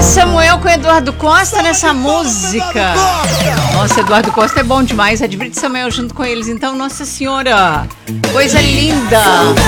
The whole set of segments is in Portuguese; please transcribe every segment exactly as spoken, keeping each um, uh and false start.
Samuel com Eduardo Costa nessa música. Nossa, Eduardo Costa é bom demais. Advide Samuel junto com eles. Então, Nossa Senhora, coisa linda.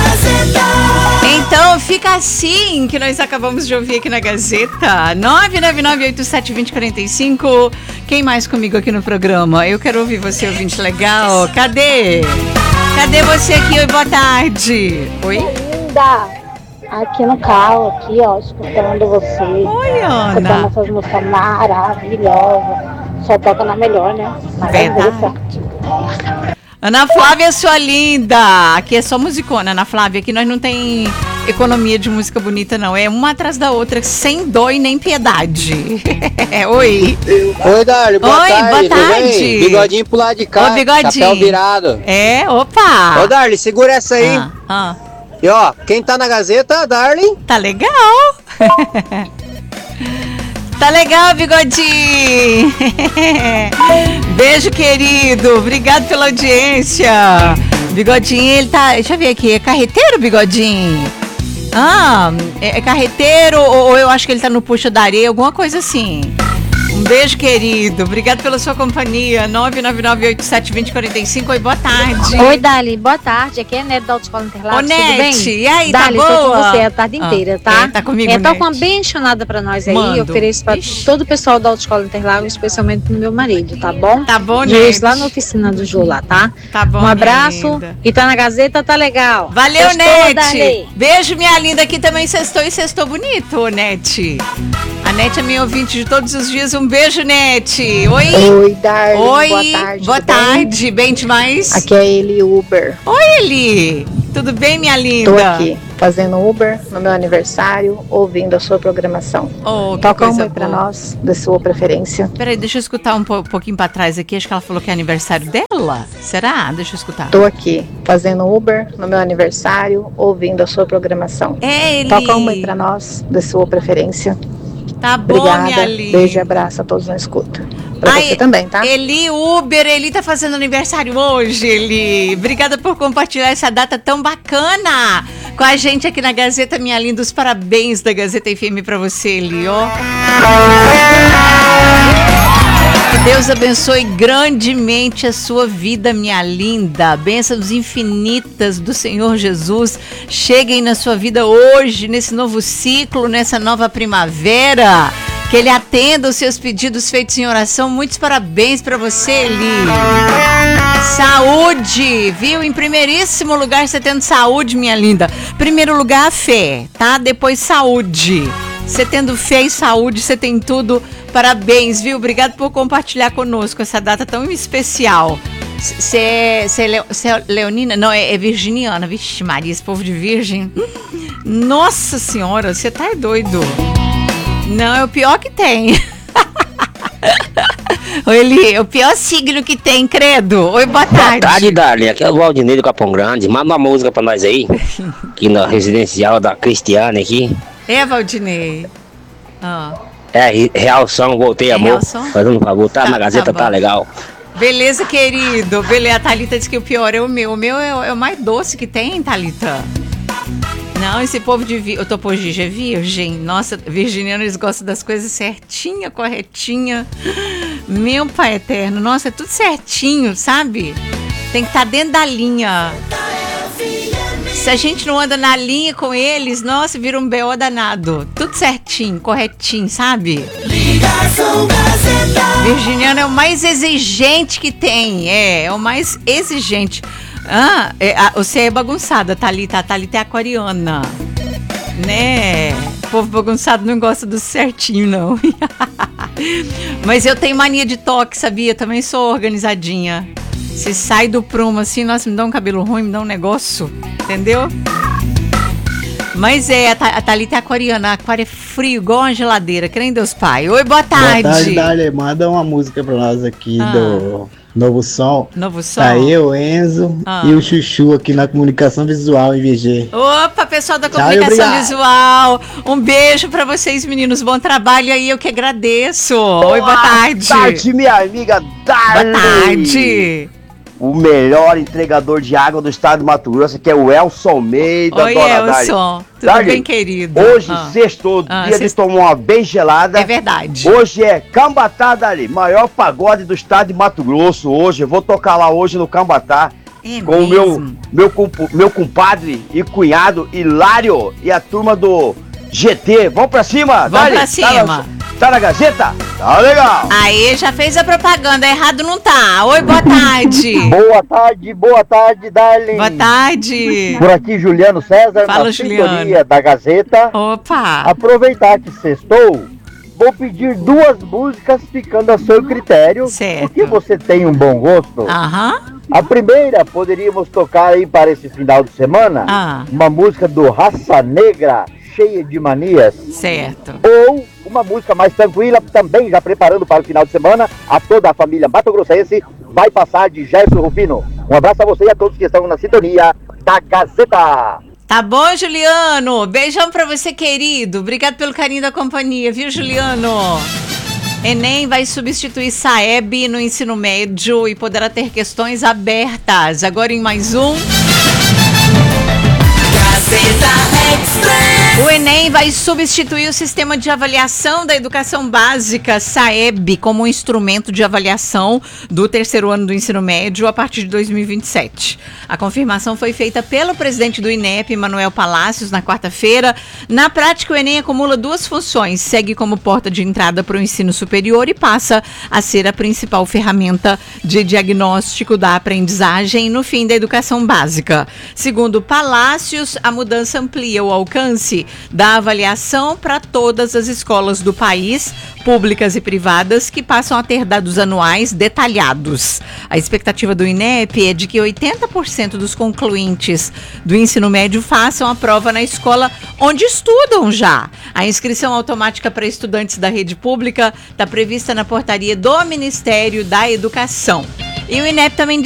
Então, fica assim que nós acabamos de ouvir aqui na Gazeta. nove nove nove oito sete dois zero quatro cinco. Quem mais comigo aqui no programa? Eu quero ouvir você, ouvinte legal. Cadê? Cadê você aqui? Oi, boa tarde. Oi? Linda. Aqui no carro, aqui, ó, escutando você. Oi, Ana. Escutando essas músicas maravilhosas. Só toca na melhor, né? Na Verdade. Ana Flávia, sua linda. Aqui é só musicona, Ana Flávia. Aqui nós não tem economia de música bonita, não. É uma atrás da outra, sem dó e nem piedade. Oi. Oi, Darly. Boa Oi, tarde. boa tarde. Bigodinho pro lado de cá. Ô, bigodinho. Chapéu virado. É, opa. Ô, Darly, segura essa aí. Ah, ah. E ó, quem tá na Gazeta, Darling? Tá legal. Tá legal, bigodinho. Beijo, querido. Obrigado pela audiência. Bigodinho, ele tá... Deixa eu ver aqui. É carreteiro, bigodinho? Ah, é, é carreteiro ou, ou eu acho que ele tá no puxo da areia, alguma coisa assim. Um beijo, querido. Obrigado pela sua companhia. nove nove nove oito sete dois zero quatro cinco. Oi, boa tarde. Oi, Dali. Boa tarde. Aqui é a Neto da Autoescola Interlagos. Ô, Nete, tudo bem? e aí, Dali, tá boa? tô com você a tarde inteira, tá? É, tá comigo, É, toca Nete. uma benchonada pra nós aí. Mando. Eu ofereço pra Ixi. todo o pessoal da Autoescola Interlagos, especialmente pro meu marido, tá bom? Tá bom, Juiz, Nete. lá na oficina do Jô, lá, tá? Tá bom, Um minha abraço. linda. E tá na Gazeta, tá legal. Valeu, Sextou, Nete. Dali. Beijo, minha linda. Aqui também sextou e sextou bonito, Nete. A Nete é minha ouvinte de todos os dias. Um beijo, Nete. Oi. Oi, Darly. Oi. Boa tarde. Boa tudo bem? tarde. Bem demais. Aqui é ele, Uber. Oi, Eli. Tudo bem, minha linda? Tô aqui fazendo Uber no meu aniversário, ouvindo a sua programação. Oh, que Toca coisa uma aí pra boa. nós, da sua preferência. Peraí, deixa eu escutar um, po- um pouquinho pra trás aqui. Acho que ela falou que é aniversário dela. Será? Deixa eu escutar. Tô aqui fazendo Uber no meu aniversário, ouvindo a sua programação. É, Eli. Toca uma aí pra nós, da sua preferência. Tá bom, minha Obrigada. linda. Beijo e abraço a todos na escuta. Pra Ai, você também, tá? Eli Uber, Eli tá fazendo aniversário hoje, Eli. Obrigada por compartilhar essa data tão bacana com a gente aqui na Gazeta, minha linda. Os parabéns da Gazeta F M pra você, Eli, ó. Que Deus abençoe grandemente a sua vida, minha linda. Bênçãos infinitas do Senhor Jesus cheguem na sua vida hoje, nesse novo ciclo, nessa nova primavera. Que Ele atenda os seus pedidos feitos em oração. Muitos parabéns para você, Eli. Saúde, viu? Em primeiríssimo lugar, você tendo saúde, minha linda. Primeiro lugar, a fé, tá? Depois, saúde. Você tendo fé e saúde, você tem tudo. Parabéns, viu? Obrigado por compartilhar conosco essa data tão especial. Você é, cê é, Leo, cê é leonina? Não, é, é virginiana. Vixe Maria, esse povo de virgem. Nossa Senhora, você tá doido. Não, é o pior que tem. Oi, Eli, é o pior signo que tem, credo. Oi, boa tarde. Boa tarde, Darly. Aqui é o Valdinei do Capão Grande. Manda uma música pra nós aí. Aqui na residencial da Cristiane aqui. É, Valdinei. Ah. É, Realção, voltei, É amor. Realção? Fazendo um favor, tá, Tá, na Gazeta, tá tá, bom. legal. Beleza, querido. Beleza, a Thalita disse que o pior é o meu. O meu é, o- é o mais doce que tem, Thalita. Não, esse povo de... Vi... Eu tô por Gigi, é virgem. Nossa, virginiano, eles gostam das coisas certinha, corretinha. Meu pai eterno. Nossa, é tudo certinho, sabe? Tem que estar dentro da linha. Se a gente não anda na linha com eles, nossa, vira um B O danado. Tudo certinho, corretinho, sabe? Virginiano é o mais exigente que tem. É, é o mais exigente. Ah, é, a, você é bagunçada, Thalita. A Thalita é aquariana. Né? O povo bagunçado não gosta do certinho, não. Mas eu tenho mania de toque, sabia? Também sou organizadinha. Se sai do prumo assim, nossa, me dá um cabelo ruim, me dá um negócio. Entendeu? Mas é, a, Tha- a Thalita é aquariana. A aquário é frio, igual uma geladeira. Crê em Deus Pai. Oi, boa tarde. Boa tarde, Dália. Manda uma música pra nós aqui Ah. do Novo Som. Novo som. Tá eu, Enzo Ah. e o Chuchu aqui na comunicação visual em V G. Opa, pessoal da Tchau e comunicação obrigado. visual. Um beijo pra vocês, meninos. Bom trabalho aí, eu que agradeço. Oi, boa tarde. Boa tarde, minha amiga Darly. Boa tarde. o melhor entregador de água do estado de Mato Grosso, que é o Elson Almeida. Oi, dona Darlene. Elson. Tudo Darlene, bem, querido? Hoje, Ah. sextou, Ah, dia sexta- de tomar uma bem gelada. É verdade. Hoje é Cambatá, Darlene, maior pagode do estado de Mato Grosso. Hoje, eu vou tocar lá hoje no Cambatá. É com o meu, mesmo? meu, comp- meu compadre e cunhado Hilário e a turma do G T. Vamos pra cima, Vamos Darlene? pra Tá cima. na, tá na Gazeta? Tá legal. Aí, já fez a propaganda, errado não tá. Oi, boa tarde. Boa tarde, boa tarde, Darlene. Boa tarde. Por aqui, Juliano César, Fala, na Juliano. sintonia da Gazeta. Opa. Aproveitar que sextou, vou pedir duas músicas ficando a seu critério. Certo. Porque você tem um bom gosto. Aham. A primeira, poderíamos tocar aí para esse final de semana, Ah. uma música do Raça Negra, Cheia de Manias. Certo. Ou uma música mais tranquila, também já preparando para o final de semana, a toda a família mato-grossense, vai passar de Gerson Rufino. Um abraço a você e a todos que estão na sintonia da Gazeta. Tá bom, Juliano? Beijão pra você, querido. Obrigado pelo carinho da companhia, viu, Juliano? Enem vai substituir Saeb no ensino médio e poderá ter questões abertas. Agora em mais um. Gazeta Express. O Enem vai substituir o sistema de avaliação da educação básica, Saeb, como um instrumento de avaliação do terceiro ano do ensino médio a partir de dois mil e vinte e sete. A confirmação foi feita pelo presidente do INEP, Manuel Palácios, na quarta-feira. Na prática, o Enem acumula duas funções, segue como porta de entrada para o ensino superior e passa a ser a principal ferramenta de diagnóstico da aprendizagem no fim da educação básica. Segundo Palácios, a mudança amplia o alcance da avaliação para todas as escolas do país, públicas e privadas, que passam a ter dados anuais detalhados. A expectativa do INEP é de que oitenta por cento dos concluintes do ensino médio façam a prova na escola onde estudam já. A inscrição automática para estudantes da rede pública está prevista na portaria do Ministério da Educação. E o INEP também